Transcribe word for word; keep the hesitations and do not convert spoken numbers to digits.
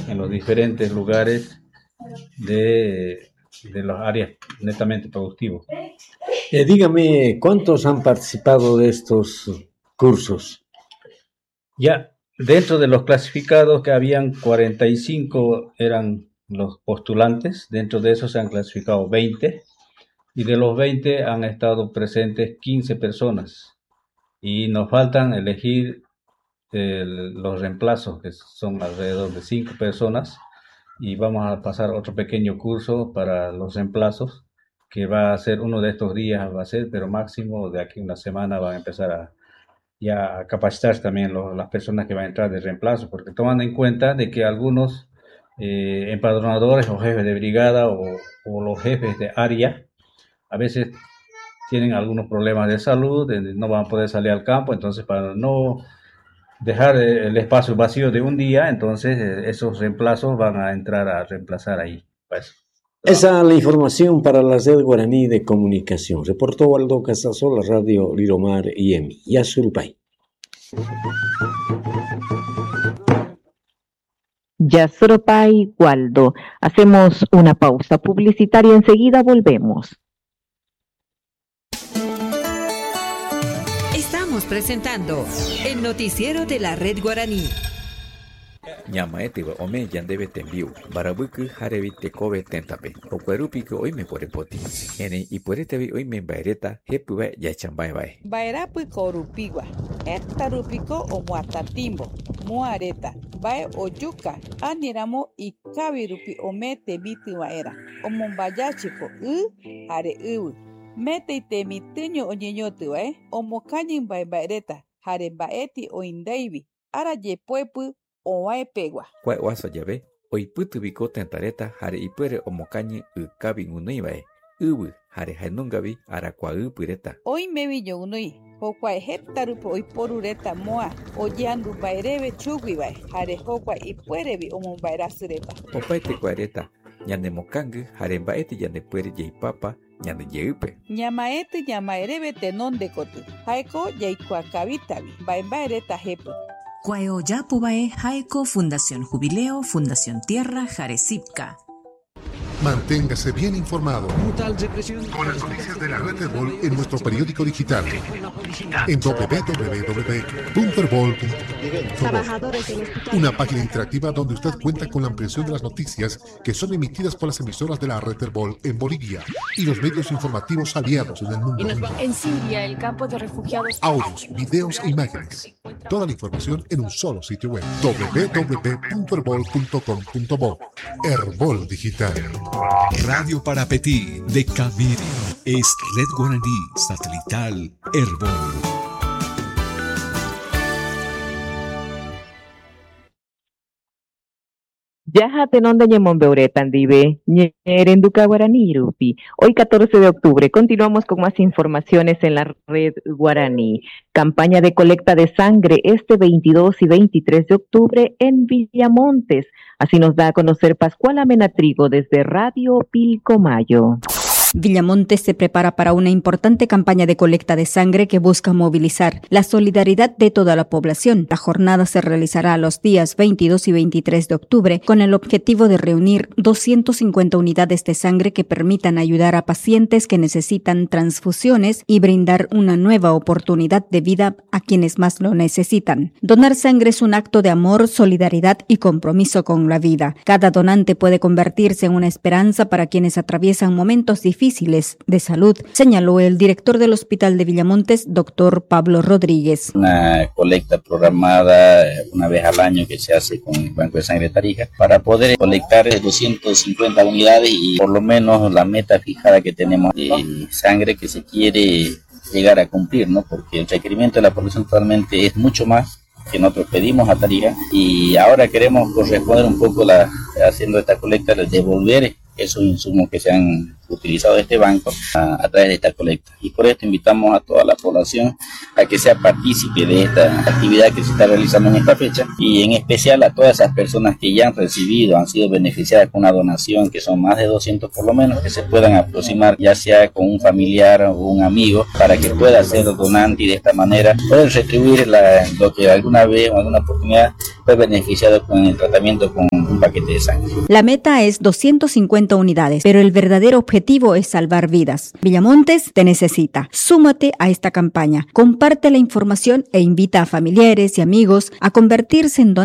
en los diferentes lugares de, de las áreas netamente productivas. Eh, dígame, ¿cuántos han participado de estos cursos? Ya, dentro de los clasificados que habían cuarenta y cinco eran los postulantes, dentro de esos se han clasificado veinte, y de los veinte han estado presentes quince personas, y nos faltan elegir el, los reemplazos, que son alrededor de cinco personas, y vamos a pasar otro pequeño curso para los reemplazos, que va a ser uno de estos días, va a ser, pero máximo de aquí a una semana van a empezar a ya a capacitarse también los, las personas que van a entrar de reemplazo, porque tomando en cuenta de que algunos eh, empadronadores o jefes de brigada o, o los jefes de área a veces tienen algunos problemas de salud, no van a poder salir al campo, entonces para no dejar el espacio vacío de un día, entonces esos reemplazos van a entrar a reemplazar ahí. Pues, esa es la información para la red guaraní de comunicación. Reportó Waldo Casasola, Radio Liromar y E M I. Yasurupay. Yasurupay, Waldo. Hacemos una pausa publicitaria, enseguida volvemos. Estamos presentando el noticiero de la Red Guaraní. Ñamaete ome yandebe tembiu, barabuku harevi tekobe tentape, okuerupiko oime porepoti. Ene ipueretevi oime baereta, hepuve yachambae bae. Baerapu korupigua, esta rupiko o muatatimbo, muareta, bae oyuka, aniramo y kavirupi ome tebitu baera, omombayachiko, u, hare u. Mete y temiteño oñeñotu, eh, omocañin bae baereta, hare baeti o indaibi, ara yepuepu, oae pegua. Kue waso llave, oi putu biko tentareta hare ipere omocañi ukabi unui ubu hare hanungabi arakua upureta. Oi mevillo unui, hokua heptarupo oi porureta moa, oyeandu baerebe chugui bae, hare hokua ipuerebi omobaerasireta. Opaete kuareta, ñande mokangu hare baeti yande puere yeipapa, ñande yeupe. Ñamaete ñamaerebe tenon de kotu, haeko yaikuakabitabi, bae baereta hepu. Cuaeoyapubae, Jaeco, Fundación Jubileo, Fundación Tierra, Jarecipca. Manténgase bien informado con las noticias de la Red Herbol en nuestro periódico digital en doble u doble u doble u punto herbol punto com. Una página interactiva donde usted cuenta con la ampliación de las noticias que son emitidas por las emisoras de la Red Herbol en Bolivia y los medios informativos aliados en el mundo. En Siria, el campo de refugiados. Audios, videos e imágenes. Toda la información en un solo sitio web. doble u doble u doble u punto herbol punto com punto bo. Herbol Digital. Radio Parapetí de Camiri es Red Guaraní Satelital Herbol. Yaja tenonda ñemombeure tandive, ñerenduca guaraní rupi. Hoy catorce de octubre continuamos con más informaciones en la Red Guaraní. Campaña de colecta de sangre este veintidós y veintitrés de octubre en Villamontes. Así nos da a conocer Pascual Amenatrigo desde Radio Pilcomayo. Villamontes se prepara para una importante campaña de colecta de sangre que busca movilizar la solidaridad de toda la población. La jornada se realizará los días veintidós y veintitrés de octubre con el objetivo de reunir doscientas cincuenta unidades de sangre que permitan ayudar a pacientes que necesitan transfusiones y brindar una nueva oportunidad de vida a quienes más lo necesitan. Donar sangre es un acto de amor, solidaridad y compromiso con la vida. Cada donante puede convertirse en una esperanza para quienes atraviesan momentos difíciles difíciles de salud, señaló el director del Hospital de Villamontes, doctor Pablo Rodríguez. Una colecta programada una vez al año que se hace con el Banco de Sangre de Tarija para poder colectar doscientas cincuenta unidades y por lo menos la meta fijada que tenemos de sangre que se quiere llegar a cumplir, ¿no? Porque el requerimiento de la población actualmente es mucho más que nosotros pedimos a Tarija y ahora queremos corresponder un poco la, haciendo esta colecta, devolver esos insumos que se han utilizado este banco a, a través de esta colecta. Y por esto invitamos a toda la población a que sea partícipe de esta actividad que se está realizando en esta fecha, y en especial a todas esas personas que ya han recibido, han sido beneficiadas con una donación, que son más de doscientos por lo menos, que se puedan aproximar ya sea con un familiar o un amigo para que pueda ser donante, y de esta manera pueden retribuir la, lo que alguna vez o alguna oportunidad fue beneficiado con el tratamiento con un paquete de sangre. La meta es doscientas cincuenta unidades, pero el verdadero objetivo es salvar vidas. Villamontes te necesita. Súmate a esta campaña, comparte la información e invita a familiares y amigos a convertirse en donantes